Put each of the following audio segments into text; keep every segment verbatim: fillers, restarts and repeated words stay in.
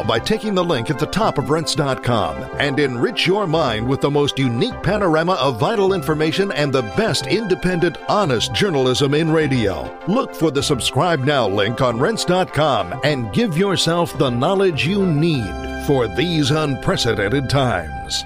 by taking the link at the top of rense dot com and enrich your mind with the most unique panorama of vital information and the best independent, honest journalism in radio. Look for the subscribe now link on rense dot com and give yourself the knowledge you need for these unprecedented times.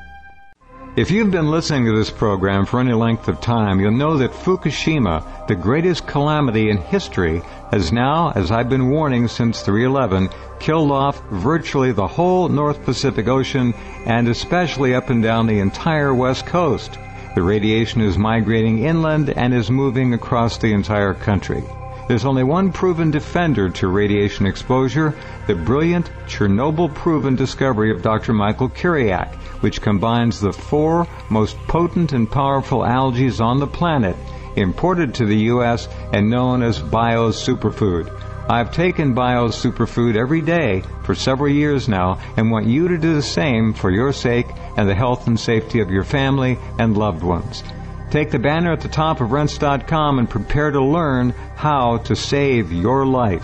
If you've been listening to this program for any length of time, you'll know that Fukushima, the greatest calamity in history, has now, as I've been warning since three eleven, killed off virtually the whole North Pacific Ocean and especially up and down the entire West Coast. The radiation is migrating inland and is moving across the entire country. There's only one proven defender to radiation exposure, the brilliant Chernobyl-proven discovery of Doctor Michael Kiriak, which combines the four most potent and powerful algae on the planet, imported to the U S and known as Bio's Superfood. I've taken Bio's Superfood every day for several years now and want you to do the same for your sake and the health and safety of your family and loved ones. Take the banner at the top of rense dot com and prepare to learn how to save your life.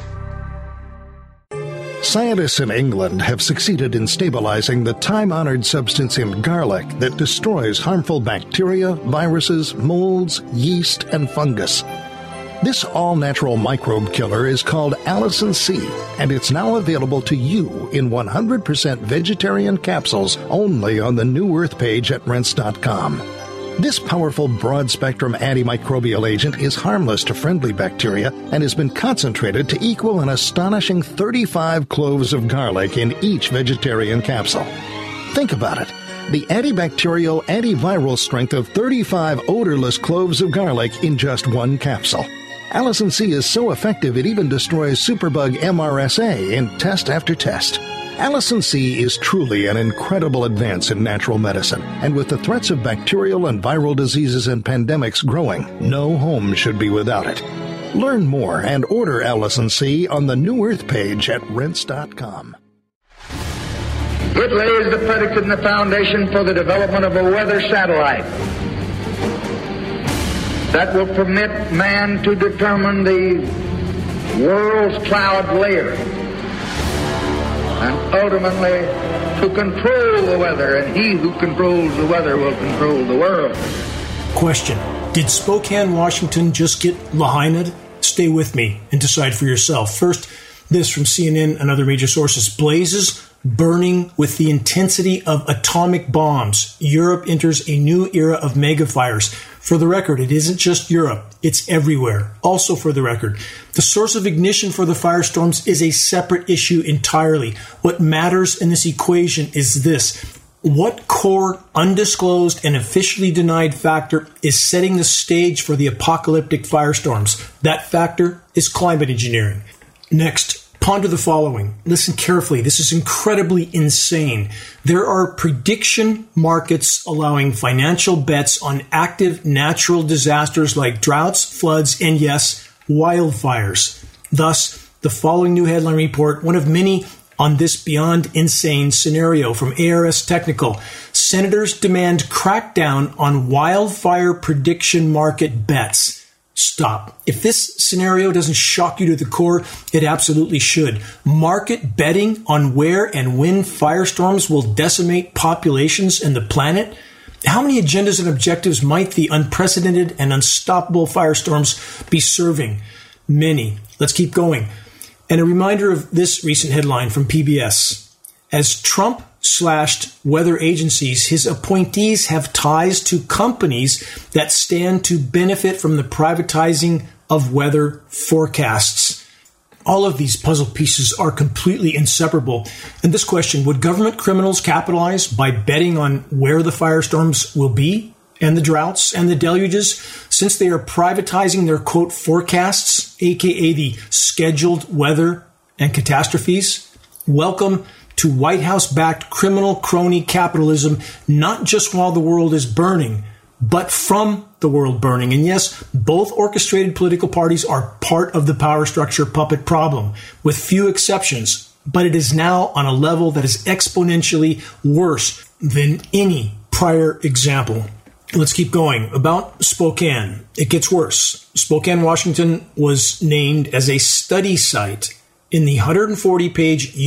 Scientists in England have succeeded in stabilizing the time-honored substance in garlic that destroys harmful bacteria, viruses, molds, yeast, and fungus. This all-natural microbe killer is called Allicin C, and it's now available to you in one hundred percent vegetarian capsules only on the New Earth page at rense dot com. This powerful broad-spectrum antimicrobial agent is harmless to friendly bacteria and has been concentrated to equal an astonishing thirty-five cloves of garlic in each vegetarian capsule. Think about it. The antibacterial, antiviral strength of thirty-five odorless cloves of garlic in just one capsule. Allicin C is so effective it even destroys superbug M R S A in test after test. Allicin C is truly an incredible advance in natural medicine, and with the threats of bacterial and viral diseases and pandemics growing, no home should be without it. Learn more and order Allicin C on the New Earth page at rense dot com. It lays the predicate and the foundation for the development of a weather satellite that will permit man to determine the world's cloud layer and ultimately to control the weather, and he who controls the weather will control the world. Question: did Spokane, Washington just get Lahaina'd? Stay with me and decide for yourself. First, this from C N N and other major sources. Blazes burning with the intensity of atomic bombs. Europe enters a new era of megafires. For the record, it isn't just Europe. It's everywhere. Also for the record, the source of ignition for the firestorms is a separate issue entirely. What matters in this equation is this: what core, undisclosed, and officially denied factor is setting the stage for the apocalyptic firestorms? That factor is climate engineering. Next, ponder the following. Listen carefully. This is incredibly insane. There are prediction markets allowing financial bets on active natural disasters like droughts, floods, and yes, wildfires. Thus, the following new headline report, one of many on this beyond insane scenario from A R S Technical. Senators demand crackdown on wildfire prediction market bets. Stop. If this scenario doesn't shock you to the core, it absolutely should. Market betting on where and when firestorms will decimate populations and the planet? How many agendas and objectives might the unprecedented and unstoppable firestorms be serving? Many. Let's keep going. And a reminder of this recent headline from P B S. As Trump slashed weather agencies, his appointees have ties to companies that stand to benefit from the privatizing of weather forecasts. All of these puzzle pieces are completely inseparable. And this question: would government criminals capitalize by betting on where the firestorms will be and the droughts and the deluges, since they are privatizing their, quote, forecasts, aka the scheduled weather and catastrophes? Welcome to White House-backed criminal crony capitalism, not just while the world is burning, but from the world burning. And yes, both orchestrated political parties are part of the power structure puppet problem, with few exceptions, but it is now on a level that is exponentially worse than any prior example. Let's keep going. About Spokane, it gets worse. Spokane, Washington was named as a study site in the one hundred forty page